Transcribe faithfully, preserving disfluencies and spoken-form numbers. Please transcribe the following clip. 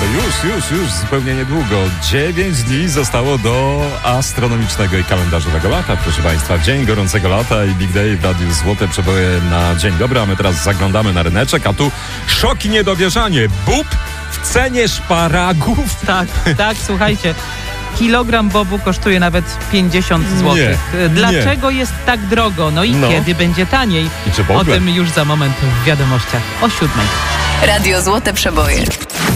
Już, już, już, zupełnie niedługo. Dziewięć dni zostało do astronomicznego i kalendarzowego lata, proszę Państwa. Dzień gorącego lata i Big Day w Radiu Złote Przeboje na dzień dobry, a my teraz zaglądamy na ryneczek, a tu szok i niedowierzanie. Bób w cenie szparagów. Tak, tak, słuchajcie. Kilogram bobu kosztuje nawet pięćdziesiąt złotych. Nie, Dlaczego nie. jest tak drogo? No i No. kiedy będzie taniej? I czy w O ogóle? tym już za moment w wiadomościach o siódmej. Radio Złote Przeboje.